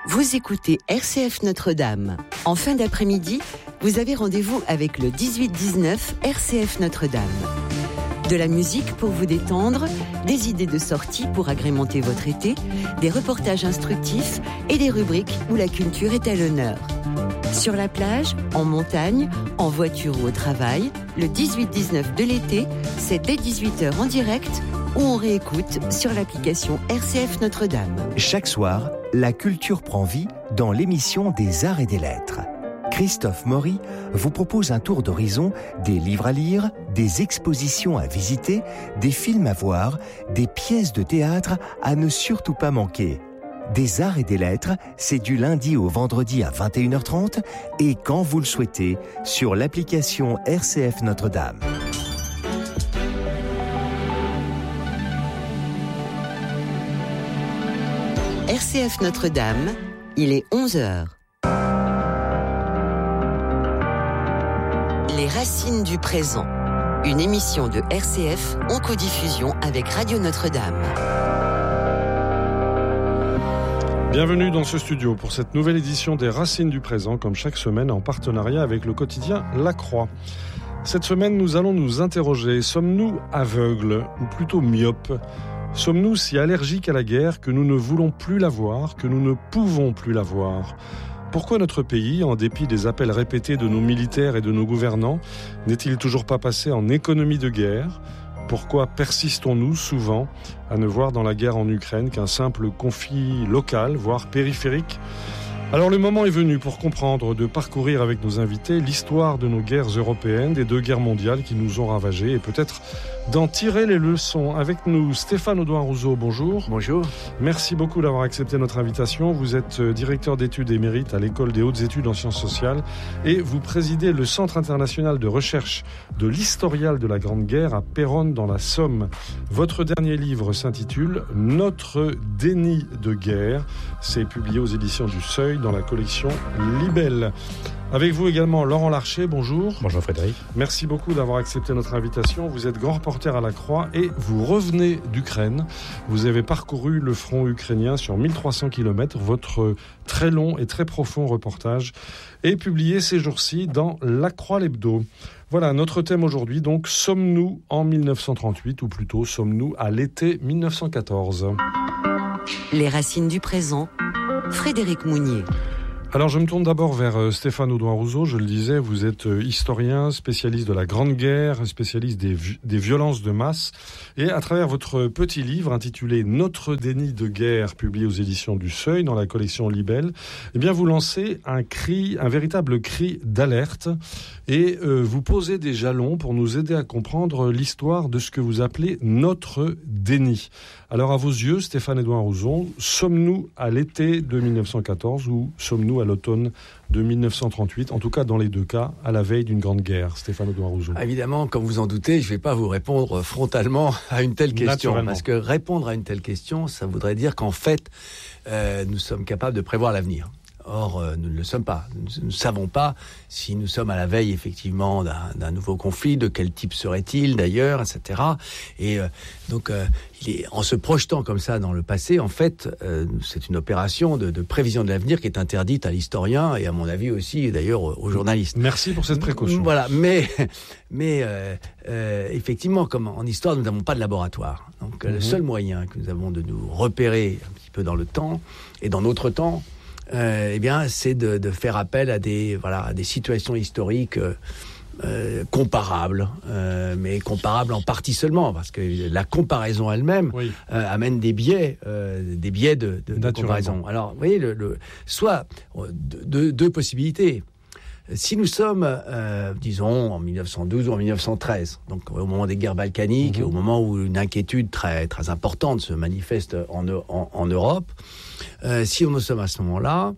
Vous écoutez RCF Notre-Dame. En fin d'après-midi, vous avez rendez-vous avec le 18-19 RCF Notre-Dame. De la musique pour vous détendre, des idées de sortie pour agrémenter votre été, des reportages instructifs et des rubriques où la culture est à l'honneur. Sur la plage, en montagne, en voiture ou au travail, le 18-19 de l'été, c'est dès 18h en direct ou on réécoute sur l'application RCF Notre-Dame. Chaque soir, la culture prend vie dans l'émission des Arts et des Lettres. Christophe Maury vous propose un tour d'horizon des livres à lire, des expositions à visiter, des films à voir, des pièces de théâtre à ne surtout pas manquer. Des Arts et des Lettres, c'est du lundi au vendredi à 21h30 et quand vous le souhaitez, sur l'application RCF Notre-Dame. RCF Notre-Dame, il est 11h. Les racines du présent. Une émission de RCF en codiffusion avec Radio Notre-Dame. Bienvenue dans ce studio pour cette nouvelle édition des Racines du présent, comme chaque semaine en partenariat avec le quotidien La Croix. Cette semaine, nous allons nous interroger, sommes-nous aveugles ou plutôt myopes ? Sommes-nous si allergiques à la guerre que nous ne voulons plus la voir, que nous ne pouvons plus la voir ? Pourquoi notre pays, en dépit des appels répétés de nos militaires et de nos gouvernants, n'est-il toujours pas passé en économie de guerre ? Pourquoi persistons-nous souvent à ne voir dans la guerre en Ukraine qu'un simple conflit local, voire périphérique ? Alors le moment est venu pour comprendre, de parcourir avec nos invités l'histoire de nos guerres européennes, des deux guerres mondiales qui nous ont ravagés et peut-être d'en tirer les leçons. Avec nous, Stéphane Audouin-Rousseau, bonjour. Bonjour. Merci beaucoup d'avoir accepté notre invitation. Vous êtes directeur d'études émérite à l'École des hautes études en sciences sociales et vous présidez le Centre international de recherche de l'historial de la Grande Guerre à Péronne dans la Somme. Votre dernier livre s'intitule « Notre déni de guerre ». C'est publié aux éditions du Seuil dans la collection Libelle. Avec vous également Laurent Larcher, bonjour. Bonjour Frédéric. Merci beaucoup d'avoir accepté notre invitation. Vous êtes grand reporter à la Croix et vous revenez d'Ukraine. Vous avez parcouru le front ukrainien sur 1300 km. Votre très long et très profond reportage est publié ces jours-ci dans La Croix l'Hebdo. Voilà, notre thème aujourd'hui, donc, sommes-nous en 1938 ou plutôt sommes-nous à l'été 1914 ? Les racines du présent, Frédéric Mounier. Alors je me tourne d'abord vers Stéphane Audouin-Rousseau. Je le disais, vous êtes historien, spécialiste de la Grande Guerre, spécialiste des violences de masse. Et à travers votre petit livre intitulé « Notre déni de guerre », publié aux éditions du Seuil dans la collection Libelle, eh bien vous lancez un véritable cri d'alerte et vous posez des jalons pour nous aider à comprendre l'histoire de ce que vous appelez « notre déni ». Alors à vos yeux, Stéphane Audouin-Rousseau, sommes-nous à l'été de 1914 ou sommes-nous à l'automne de 1938, en tout cas dans les deux cas, à la veille d'une grande guerre, Stéphane Audouin-Rousseau? Évidemment, comme vous en doutez, je ne vais pas vous répondre frontalement à une telle question. Parce que répondre à une telle question, ça voudrait dire qu'en fait, nous sommes capables de prévoir l'avenir. Or, nous ne le sommes pas. Nous ne savons pas si nous sommes à la veille, effectivement, d'un nouveau conflit, de quel type serait-il, d'ailleurs, etc. Et donc, en se projetant comme ça dans le passé, en fait, c'est une opération de prévision de l'avenir qui est interdite à l'historien et, à mon avis, aussi, d'ailleurs, aux journalistes. Merci pour cette précaution. Voilà, mais effectivement, comme en histoire, nous n'avons pas de laboratoire. Donc, le seul moyen que nous avons de nous repérer un petit peu dans le temps et dans notre temps, eh bien, c'est de faire appel à des situations historiques comparables, mais comparables en partie seulement, parce que la comparaison elle-même amène des biais de comparaison. Alors, vous voyez, soit deux possibilités. Si nous sommes, disons, en 1912 ou en 1913, donc au moment des guerres balkaniques, au moment où une inquiétude très, très importante se manifeste en Europe, si nous sommes à ce moment-là,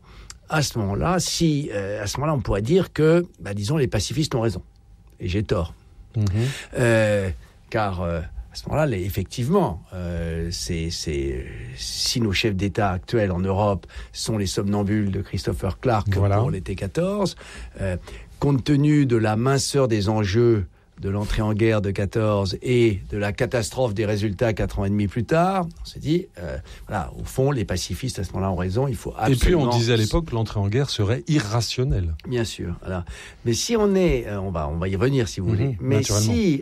on pourrait dire que, disons, les pacifistes ont raison. Et j'ai tort. Car à ce moment-là, effectivement, si nos chefs d'État actuels en Europe sont les somnambules de Christopher Clark pour l'été 14, compte tenu de la minceur des enjeux de l'entrée en guerre de 14 et de la catastrophe des résultats 4 ans et demi plus tard, on s'est dit, au fond, les pacifistes à ce moment-là ont raison, il faut absolument... Et puis on disait à l'époque que l'entrée en guerre serait irrationnelle. Bien sûr. Voilà. Mais si on est... on va y revenir si vous voulez. Mais si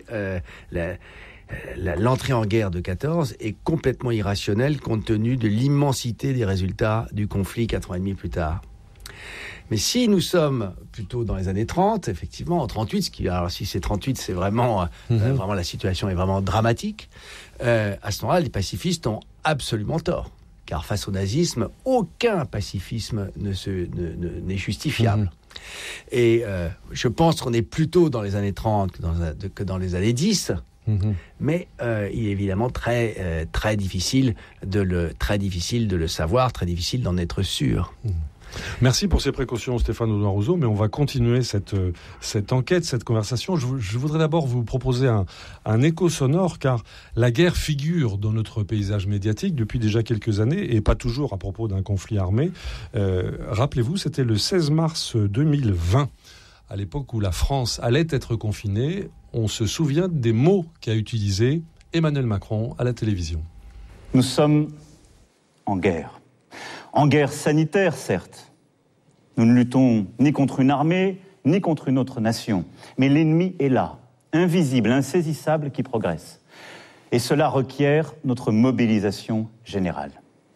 l'entrée en guerre de 14 est complètement irrationnelle compte tenu de l'immensité des résultats du conflit 4 ans et demi plus tard. Mais si nous sommes plutôt dans les années 30, effectivement, en 38, alors si c'est 38, c'est vraiment, vraiment la situation est vraiment dramatique, à ce moment-là, les pacifistes ont absolument tort. Car face au nazisme, aucun pacifisme n'est justifiable. Et je pense qu'on est plutôt dans les années 30 que dans les années 10, mais il est évidemment très difficile de le savoir, très difficile d'en être sûr. Merci pour ces précautions, Stéphane Audouin-Rousseau, mais on va continuer cette enquête, cette conversation. Je voudrais d'abord vous proposer un écho sonore, car la guerre figure dans notre paysage médiatique depuis déjà quelques années, et pas toujours à propos d'un conflit armé. Rappelez-vous, c'était le 16 mars 2020, à l'époque où la France allait être confinée. On se souvient des mots qu'a utilisés Emmanuel Macron à la télévision. Nous sommes en guerre. En guerre sanitaire, certes. Nous ne luttons ni contre une armée, ni contre une autre nation. Mais l'ennemi est là, invisible, insaisissable, qui progresse. Et cela requiert notre mobilisation générale.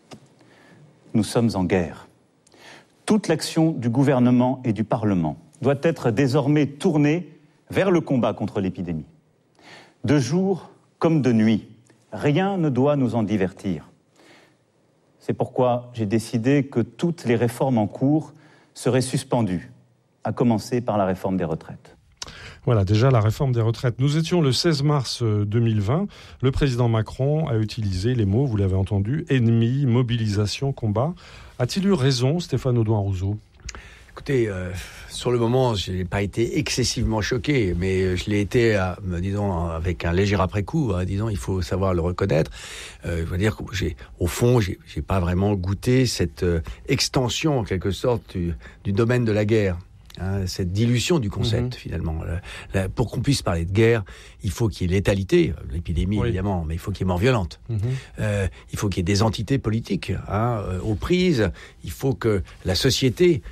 Nous sommes en guerre. Toute l'action du gouvernement et du Parlement doit être désormais tournée vers le combat contre l'épidémie. De jour comme de nuit, rien ne doit nous en divertir. C'est pourquoi j'ai décidé que toutes les réformes en cours seraient suspendues, à commencer par la réforme des retraites. Voilà, déjà la réforme des retraites. Nous étions le 16 mars 2020. Le président Macron a utilisé les mots, vous l'avez entendu, ennemi, mobilisation, combat. A-t-il eu raison, Stéphane Audouin-Rousseau ? Écoutez, sur le moment, je n'ai pas été excessivement choqué, mais je l'ai été, disons, avec un léger après-coup. Disons, il faut savoir le reconnaître. Je veux dire que au fond, j'ai pas vraiment goûté cette extension, en quelque sorte, du domaine de la guerre. Cette dilution du concept, finalement. Pour qu'on puisse parler de guerre, il faut qu'il y ait létalité, l'épidémie évidemment, mais il faut qu'il y ait mort violente. Il faut qu'il y ait des entités politiques aux prises. Il faut que la société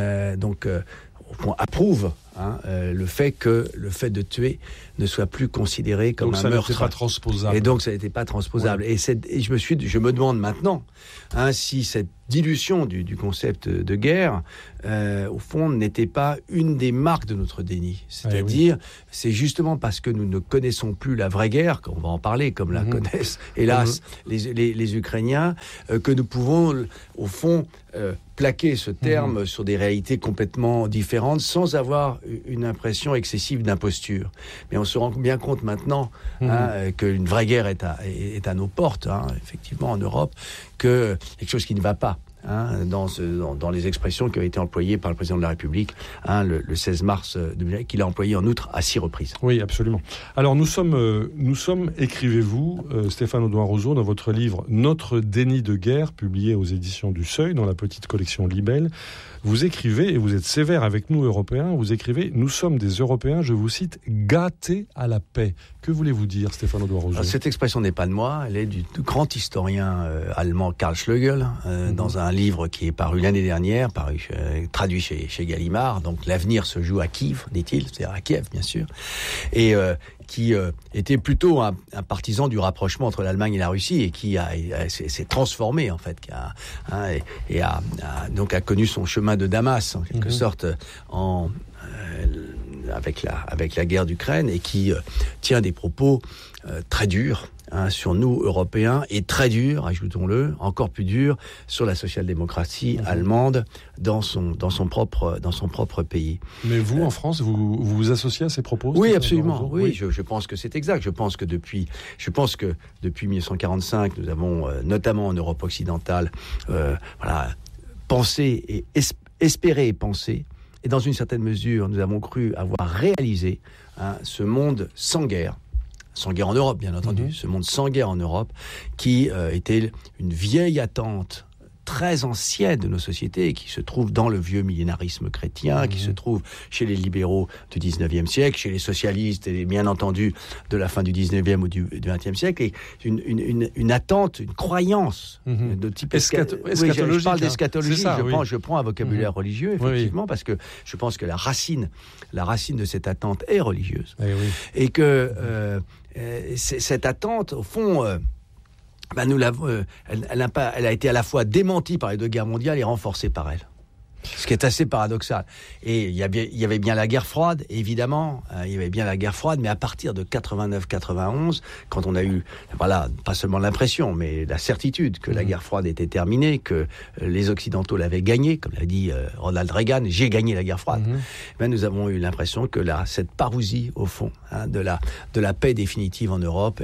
approuve le fait de tuer ne soit plus considéré comme un meurtre. Donc ça n'était pas transposable. Et donc ça n'était pas transposable. Ouais. Et je me demande maintenant si cette dilution du concept de guerre, au fond, n'était pas une des marques de notre déni. C'est-à-dire, c'est justement parce que nous ne connaissons plus la vraie guerre, qu'on va en parler, comme la connaissent, hélas, les Ukrainiens, que nous pouvons, au fond, plaquer ce terme sur des réalités complètement différentes, sans avoir une impression excessive d'imposture. Mais on se rend bien compte maintenant qu'une vraie guerre est à nos portes, effectivement, en Europe, que quelque chose qui ne va pas. Dans les expressions qui ont été employées par le président de la République le 16 mars 2020, qu'il a employé en outre à 6 reprises. Oui, absolument. Alors nous sommes, écrivez-vous, Stéphane Audouin-Rousseau, dans votre livre « Notre déni de guerre », publié aux éditions du Seuil, dans la petite collection Libelle. Vous écrivez, et vous êtes sévère avec nous, Européens, vous écrivez « Nous sommes des Européens, je vous cite, gâtés à la paix ». Que voulez-vous dire, Stéphane Audouin-Rousseau ? Cette expression n'est pas de moi, elle est du grand historien allemand Karl Schlegel, dans un livre qui est paru l'année dernière, traduit chez Gallimard. Donc l'avenir se joue à Kiev, dit-il, c'est-à-dire à Kiev, bien sûr, et qui était plutôt un partisan du rapprochement entre l'Allemagne et la Russie, et qui s'est transformé, en fait, donc a connu son chemin de Damas, en quelque sorte, avec la guerre d'Ukraine, et qui tient des propos très durs sur nous, Européens, et très durs, ajoutons-le, encore plus durs, sur la social-démocratie allemande dans son propre pays. Mais vous, en France, vous vous associez à ces propos ? Oui, absolument. Oui, je pense que c'est exact. Je pense que depuis 1945, nous avons, notamment en Europe occidentale, pensé et espéré et pensé. Et dans une certaine mesure, nous avons cru avoir réalisé ce monde sans guerre en Europe, bien entendu, ce monde sans guerre en Europe, qui était une vieille attente très ancienne de nos sociétés, qui se trouve dans le vieux millénarisme chrétien, qui se trouve chez les libéraux du 19e siècle, chez les socialistes et bien entendu de la fin du 19e ou du 20e siècle, et une attente, une croyance de type eschatologique. Je parle d'eschatologie, je prends un vocabulaire religieux, effectivement, parce que je pense que la racine de cette attente est religieuse. Et que cette attente, au fond, elle a été à la fois démentie par les 2 guerres mondiales et renforcée par elle. Ce qui est assez paradoxal. Et il y avait bien la guerre froide, évidemment. Il y avait bien la guerre froide, mais à partir de 89-91, quand on a eu, pas seulement l'impression, mais la certitude que la guerre froide était terminée, que les Occidentaux l'avaient gagnée, comme l'a dit Ronald Reagan, j'ai gagné la guerre froide. Nous avons eu l'impression que cette parousie, au fond, de la paix définitive en Europe,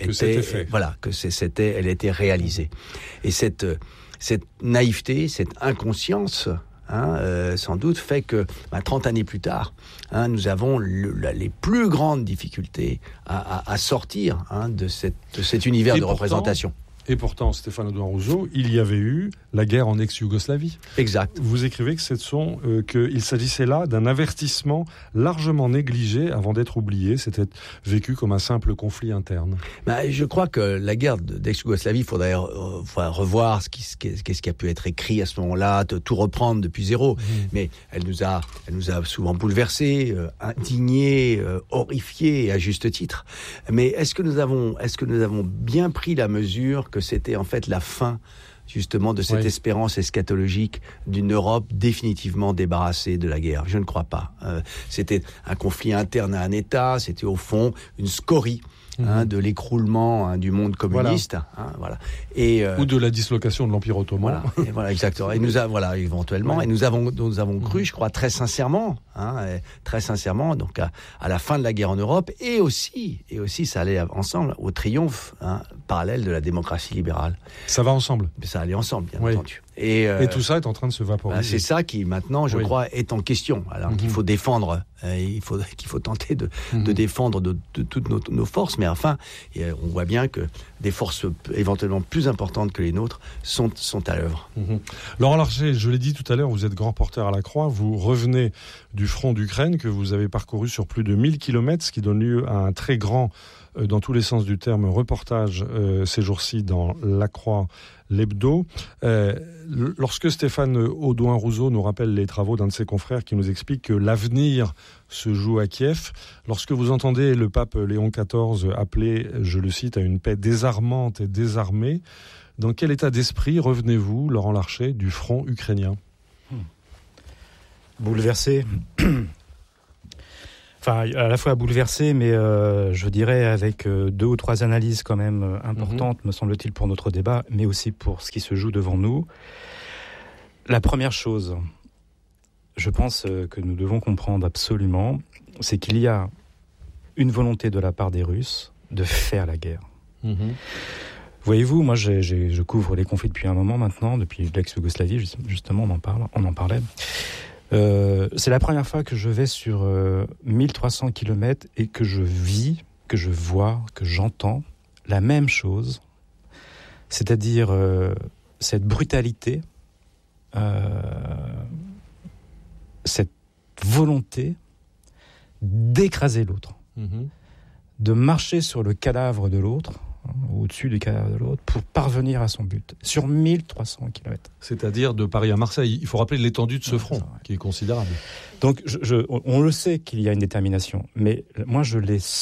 elle était réalisée. Et cette naïveté, cette inconscience, sans doute fait que 30 années plus tard, nous avons les plus grandes difficultés à sortir de cet univers de représentation. Et pourtant, Stéphane Audouin Rousseau, il y avait eu la guerre en ex-Yougoslavie. Exact. Vous écrivez qu'il s'agissait là d'un avertissement largement négligé avant d'être oublié. C'était vécu comme un simple conflit interne. Je crois que la guerre d'ex-Yougoslavie, il faudrait revoir ce qui a pu être écrit à ce moment-là, tout reprendre depuis zéro. Mais elle nous a souvent bouleversés, indignés, horrifiés, à juste titre. Mais est-ce que nous avons bien pris la mesure que c'était en fait la fin justement de cette espérance eschatologique d'une Europe définitivement débarrassée de la guerre? Je ne crois pas. C'était un conflit interne à un État, c'était au fond une scorie de l'écroulement du monde communiste, ou de la dislocation de l'Empire ottoman. Exactement. Et éventuellement, et nous avons cru, je crois, très sincèrement, donc à la fin de la guerre en Europe, et aussi, ça allait ensemble au triomphe parallèle de la démocratie libérale. Ça va ensemble. Ça allait ensemble, bien entendu. Et tout ça est en train de se vaporiser. C'est ça qui maintenant, je crois, est en question. Alors qu'il faut défendre, qu'il faut tenter de défendre de toutes nos forces. Mais enfin, on voit bien que des forces éventuellement plus importantes que les nôtres sont à l'œuvre. Laurent Larcher, je l'ai dit tout à l'heure, vous êtes grand porteur à la Croix. Vous revenez du front d'Ukraine que vous avez parcouru sur plus de 1000 km, ce qui donne lieu à un très grand, dans tous les sens du terme, reportage ces jours-ci dans La Croix, l'hebdo. Lorsque Stéphane Audouin Rousseau nous rappelle les travaux d'un de ses confrères qui nous explique que l'avenir se joue à Kiev, lorsque vous entendez le pape Léon XIV appeler, je le cite, à une paix désarmante et désarmée, dans quel état d'esprit revenez-vous, Laurent Larcher, du front ukrainien ? Bouleversé. Enfin, à la fois bouleversé, mais je dirais avec 2 ou 3 analyses quand même importantes, me semble-t-il, pour notre débat, mais aussi pour ce qui se joue devant nous. La première chose, je pense que nous devons comprendre absolument, c'est qu'il y a une volonté de la part des Russes de faire la guerre. Voyez-vous, moi je couvre les conflits depuis un moment maintenant, depuis l'ex-Yougoslavie, justement, on en parlait. C'est la première fois que je vais sur 1300 km et que je vis, que je vois, que j'entends la même chose, c'est-à-dire cette brutalité, cette volonté d'écraser l'autre, de marcher sur le cadavre de l'autre, au-dessus du cadavre de l'autre, pour parvenir à son but, sur 1300 km. C'est-à-dire de Paris à Marseille. Il faut rappeler l'étendue de ce front, qui est considérable. Donc, on le sait qu'il y a une détermination, mais moi, j'ai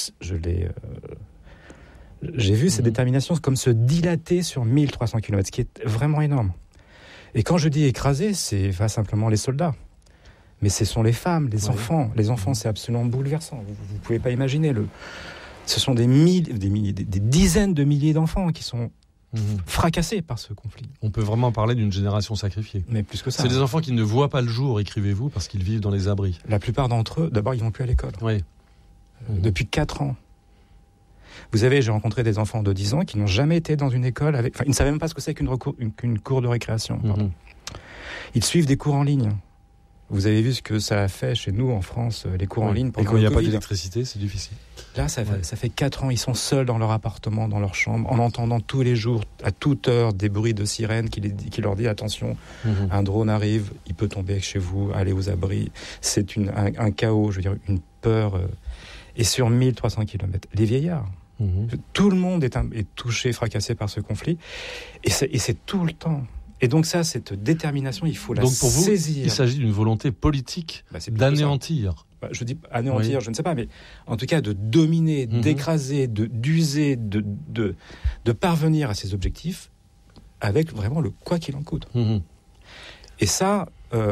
vu cette détermination comme se dilater sur 1300 km, ce qui est vraiment énorme. Et quand je dis écraser, c'est pas simplement les soldats, mais ce sont les femmes, les enfants. Les enfants, c'est absolument bouleversant. Vous pouvez pas imaginer ce sont des dizaines de milliers d'enfants qui sont fracassés par ce conflit. On peut vraiment parler d'une génération sacrifiée. Mais plus que ça. C'est des enfants qui ne voient pas le jour, écrivez-vous, parce qu'ils vivent dans les abris. La plupart d'entre eux, d'abord, ils vont plus à l'école. Depuis 4 ans. Vous savez, j'ai rencontré des enfants de 10 ans qui n'ont jamais été dans une école avec... Enfin, ils ne savaient même pas ce que c'est qu'une cour de récréation. Ils suivent des cours en ligne. Vous avez vu ce que ça a fait chez nous en France, les cours en ligne. Et quand il n'y a pas d'électricité, c'est difficile. Là, ça fait 4 ans, ils sont seuls dans leur appartement, dans leur chambre, en entendant tous les jours, à toute heure, des bruits de sirène qui leur dit attention, un drone arrive, il peut tomber chez vous, allez aux abris. C'est un chaos, je veux dire, une peur. Et sur 1300 km, les vieillards. Tout le monde est touché, fracassé par ce conflit. Et c'est tout le temps. Et donc ça, cette détermination, il faut la saisir. Donc pour vous, il s'agit d'une volonté politique d'anéantir. Je dis anéantir, je ne sais pas, mais en tout cas de dominer, d'écraser, d'user, de parvenir à ses objectifs avec vraiment le quoi qu'il en coûte. Et ça,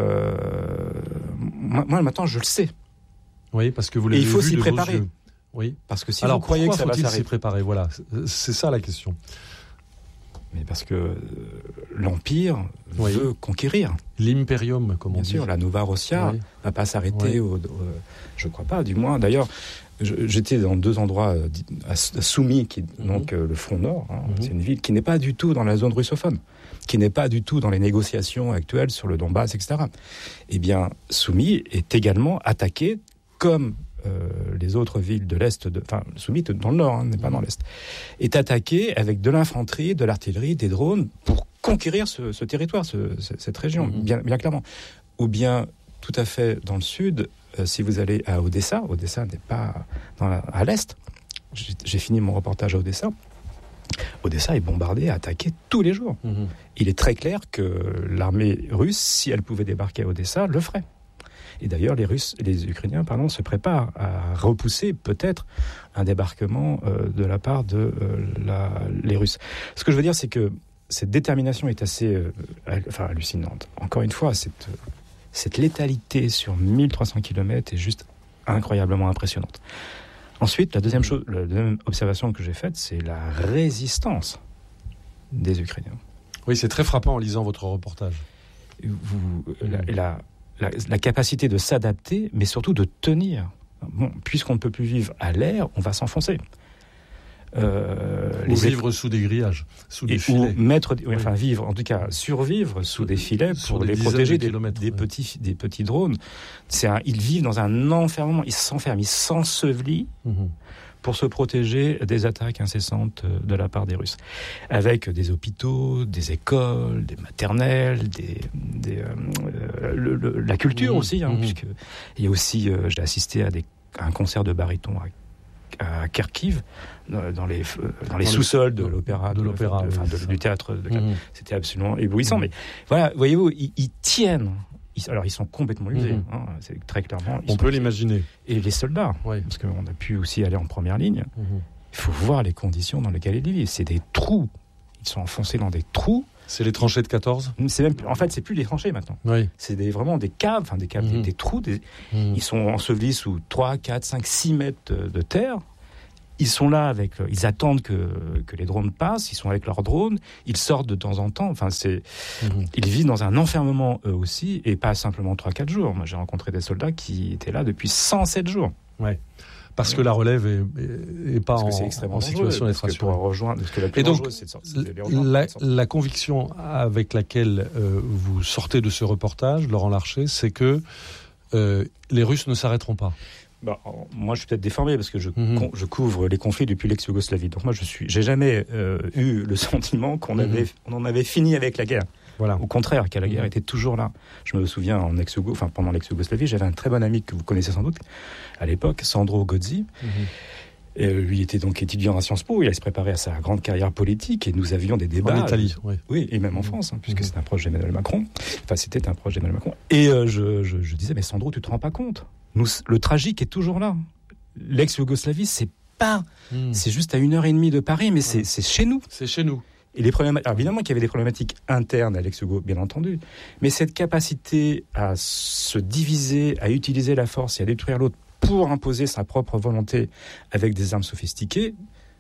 moi maintenant, je le sais. Oui, parce que vous l'avez vu. Et il faut s'y préparer. Oui. Parce que si vous croyez que ça va s'arrêter, s'y préparer. Voilà, c'est ça la question. Mais parce que l'Empire veut conquérir. L'impérium, comme on dit. Bien sûr, la Nova Rossia ne va pas s'arrêter, je ne crois pas, du moins. D'ailleurs, j'étais dans 2 endroits, à Soumy, qui est donc le front nord. C'est une ville qui n'est pas du tout dans la zone russophone, qui n'est pas du tout dans les négociations actuelles sur le Donbass, etc. Eh bien, Soumy est également attaquée comme... les autres villes de l'Est, Soumy dans le Nord, n'est pas dans l'Est, est attaquée avec de l'infanterie, de l'artillerie, des drones pour conquérir ce territoire, cette région, bien clairement. Ou bien, tout à fait dans le Sud, si vous allez à Odessa n'est pas à l'Est. J'ai fini mon reportage à Odessa. Odessa est bombardée, attaquée tous les jours. Il est très clair que l'armée russe, si elle pouvait débarquer à Odessa, le ferait. Et d'ailleurs, les Ukrainiens, se préparent à repousser peut-être un débarquement de la part de les Russes. Ce que je veux dire, c'est que cette détermination est assez hallucinante. Encore une fois, cette létalité sur 1300 km est juste incroyablement impressionnante. Ensuite, la deuxième observation que j'ai faite, c'est la résistance des Ukrainiens. Oui, c'est très frappant en lisant votre reportage. La capacité de s'adapter, mais surtout de tenir. Bon, puisqu'on ne peut plus vivre à l'air, on va s'enfoncer. Ou vivre sous des grillages, sous des filets. Vivre, en tout cas, survivre sous des filets pour les protéger des petits drones. Ils vivent dans un enfermement, ils s'enferment, ils s'ensevelissent pour se protéger des attaques incessantes de la part des Russes. Avec des hôpitaux, des écoles, des maternelles, la culture aussi, puisque il y a aussi, j'ai assisté à un concert de baryton à Kharkiv, dans les sous-sols de l'opéra, du théâtre. C'était absolument éblouissant. Mais voilà, voyez-vous, ils tiennent. Alors, ils sont complètement usés, c'est très clairement. On peut l'imaginer. Et les soldats, parce qu'on a pu aussi aller en première ligne, il faut voir les conditions dans lesquelles ils vivent. C'est des trous. Ils sont enfoncés dans des trous. C'est les tranchées de 14 ? En fait, c'est plus des tranchées maintenant. Oui. C'est vraiment des caves, des trous. Ils sont ensevelis sous 3, 4, 5, 6 mètres de terre. Ils sont là ils attendent que les drones passent, ils sont avec leurs drones, ils sortent de temps en temps. Ils vivent dans un enfermement eux aussi, et pas simplement 3-4 jours. Moi, j'ai rencontré des soldats qui étaient là depuis 107 jours. Ouais. Parce que la relève est pas en situation d'être assurée. Et donc, la conviction avec laquelle vous sortez de ce reportage, Laurent Larcher, c'est que les Russes ne s'arrêteront pas. Moi, je suis peut-être déformé parce que je couvre les conflits depuis l'ex-Yougoslavie. Donc moi, j'ai jamais eu le sentiment qu'on en avait fini avec la guerre. Voilà. Au contraire, que la guerre était toujours là. Je me souviens, pendant l'ex-Yougoslavie, j'avais un très bon ami que vous connaissez sans doute à l'époque, Sandro Gozzi. Lui était donc étudiant à Sciences Po, il allait se préparer à sa grande carrière politique, et nous avions des débats. En Italie, oui, et même en France, puisque c'était un proche d'Emmanuel Macron. C'était un proche d'Emmanuel Macron. Et je disais, mais Sandro, tu te rends pas compte ? Le tragique est toujours là. L'ex-Yougoslavie, c'est juste à 1h30 de Paris, mais c'est chez nous. C'est chez nous. Et alors évidemment qu'il y avait des problématiques internes à l'ex-Yougoslavie, bien entendu, mais cette capacité à se diviser, à utiliser la force et à détruire l'autre pour imposer sa propre volonté avec des armes sophistiquées,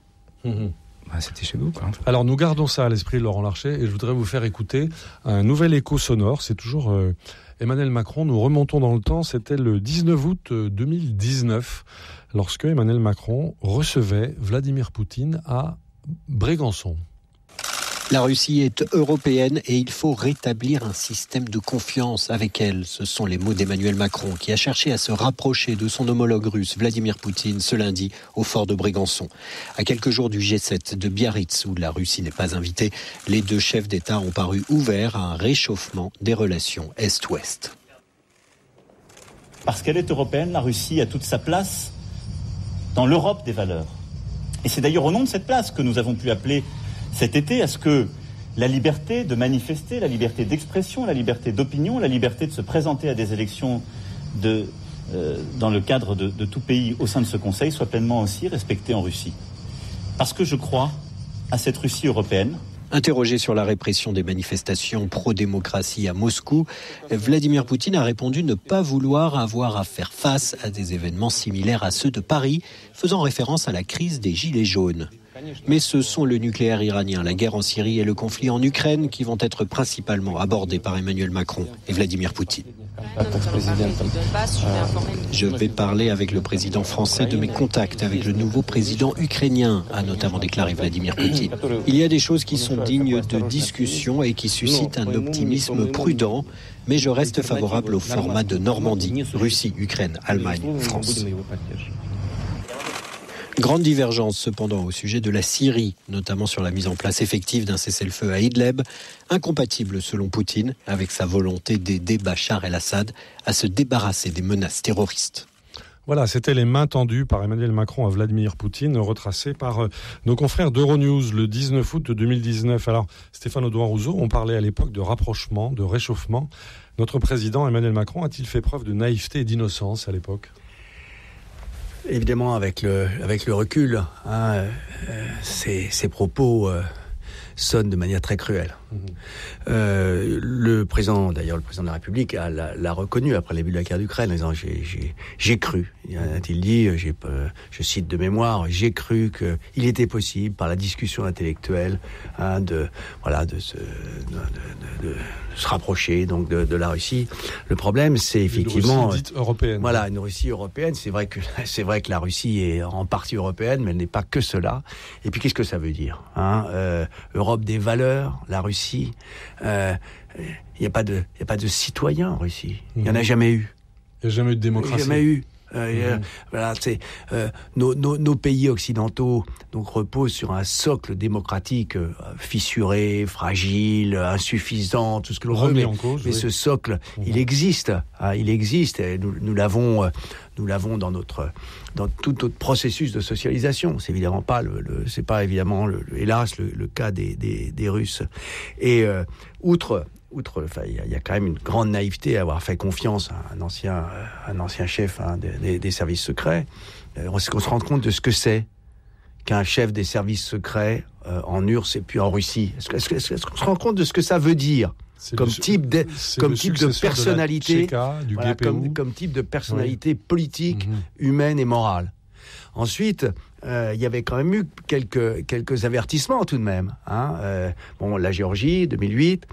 c'était chez nous, quoi. Alors nous gardons ça à l'esprit, Laurent Larcher, et je voudrais vous faire écouter un nouvel écho sonore. C'est toujours Emmanuel Macron. Nous remontons dans le temps, c'était le 19 août 2019, lorsque Emmanuel Macron recevait Vladimir Poutine à Brégançon. La Russie est européenne et il faut rétablir un système de confiance avec elle. Ce sont les mots d'Emmanuel Macron qui a cherché à se rapprocher de son homologue russe Vladimir Poutine ce lundi au fort de Brégançon. À quelques jours du G7 de Biarritz où la Russie n'est pas invitée, les deux chefs d'État ont paru ouverts à un réchauffement des relations Est-Ouest. Parce qu'elle est européenne, la Russie a toute sa place dans l'Europe des valeurs. Et c'est d'ailleurs au nom de cette place que nous avons pu appeler cet été à ce que la liberté de manifester, la liberté d'expression, la liberté d'opinion, la liberté de se présenter à des élections dans le cadre de tout pays au sein de ce Conseil soit pleinement aussi respectée en Russie. Parce que je crois à cette Russie européenne. Interrogé sur la répression des manifestations pro-démocratie à Moscou, Vladimir Poutine a répondu ne pas vouloir avoir à faire face à des événements similaires à ceux de Paris, faisant référence à la crise des Gilets jaunes. Mais ce sont le nucléaire iranien, la guerre en Syrie et le conflit en Ukraine qui vont être principalement abordés par Emmanuel Macron et Vladimir Poutine. Je vais parler avec le président français de mes contacts avec le nouveau président ukrainien, a notamment déclaré Vladimir Poutine. Il y a des choses qui sont dignes de discussion et qui suscitent un optimisme prudent, mais je reste favorable au format de Normandie, Russie, Ukraine, Allemagne, France. Grande divergence cependant au sujet de la Syrie, notamment sur la mise en place effective d'un cessez-le-feu à Idlib, incompatible selon Poutine avec sa volonté d'aider Bachar el-Assad à se débarrasser des menaces terroristes. Voilà, c'était les mains tendues par Emmanuel Macron à Vladimir Poutine, retracées par nos confrères d'Euronews le 19 août 2019. Alors, Stéphane Audouin-Rousseau, on parlait à l'époque de rapprochement, de réchauffement. Notre président Emmanuel Macron a-t-il fait preuve de naïveté et d'innocence à l'époque ? Évidemment, avec le recul, ces propos sonnent de manière très cruelle. Le président de la République l'a reconnu après le début de la guerre d'Ukraine, en disant j'ai cru. A-t-il dit, je cite de mémoire, j'ai cru qu'il était possible par la discussion intellectuelle de se rapprocher donc de la Russie. Le problème, c'est effectivement une Russie dite européenne. Voilà, une Russie européenne. C'est vrai que la Russie est en partie européenne, mais elle n'est pas que cela. Et puis qu'est-ce que ça veut dire, Europe des valeurs, la Russie. Il n'y a pas de citoyens en Russie. Il n'y en a jamais eu. Il n'y a jamais eu de démocratie. Il n'y a jamais eu. Voilà, nos pays occidentaux donc reposent sur un socle démocratique fissuré, fragile, insuffisant, tout ce que l'on veut. Mais ce socle, il existe. Il existe. Et nous l'avons dans tout notre processus de socialisation. C'est évidemment pas c'est pas évidemment hélas le cas des Russes. Et outre, il y a quand même une grande naïveté à avoir fait confiance à un ancien chef des services secrets. On se rend compte de ce que c'est qu'un chef des services secrets en URSS et puis en Russie. Est-ce qu'on se rend compte de ce que ça veut dire comme type de personnalité, comme type de personnalité politique, humaine et morale. Ensuite, il y avait quand même eu quelques avertissements tout de même. La Géorgie, 2008.